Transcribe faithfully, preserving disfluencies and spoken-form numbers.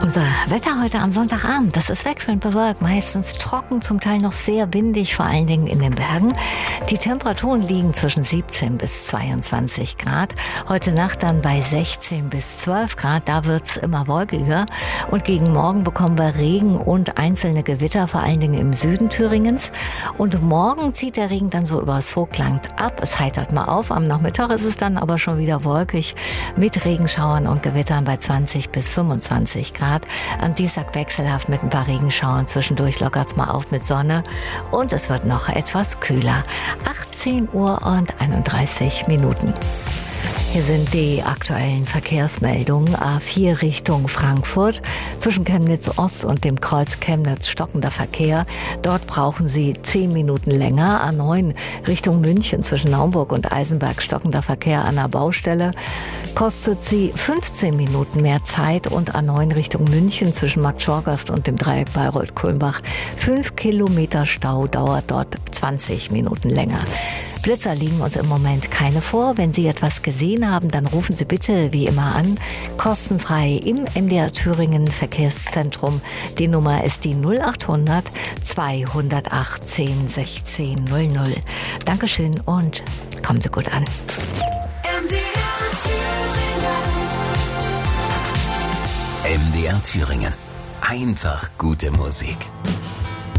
Unser Wetter heute am Sonntagabend, das ist wechselnd bewölkt, meistens trocken, zum Teil noch sehr windig, vor allen Dingen in den Bergen. Die Temperaturen liegen zwischen siebzehn bis zweiundzwanzig Grad. Heute Nacht dann bei sechzehn bis zwölf Grad, da wird's immer wolkiger. Und gegen Morgen bekommen wir Regen und einzelne Gewitter, vor allen Dingen im Süden Thüringens. Und morgen zieht der Regen dann so übers Vogtland ab. Es heitert mal auf, am Nachmittag ist es dann aber schon wieder wolkig mit Regenschauern und Gewittern bei zwanzig bis fünfundzwanzig Grad. Am Dienstag wechselhaft mit ein paar Regenschauern. Zwischendurch lockert es mal auf mit Sonne. Und es wird noch etwas kühler. achtzehn Uhr und einunddreißig Minuten. Hier sind die aktuellen Verkehrsmeldungen. A vier Richtung Frankfurt. Zwischen Chemnitz Ost und dem Kreuz Chemnitz stockender Verkehr. Dort brauchen Sie zehn Minuten länger. A neun Richtung München zwischen Naumburg und Eisenberg stockender Verkehr an der Baustelle. Kostet Sie fünfzehn Minuten mehr Zeit. Und A neun Richtung München zwischen Markt Schorgast und dem Dreieck Bayreuth-Kulmbach. Fünf Kilometer Stau dauert dort zwanzig Minuten länger. Blitzer liegen uns im Moment keine vor. Wenn Sie etwas gesehen haben, dann rufen Sie bitte wie immer an. Kostenfrei im M D R Thüringen Verkehrszentrum. Die Nummer ist die null achthundert zweihundertachtzehn sechzehn null null. Dankeschön und kommen Sie gut an. M D R Thüringen. M D R Thüringen. Einfach gute Musik.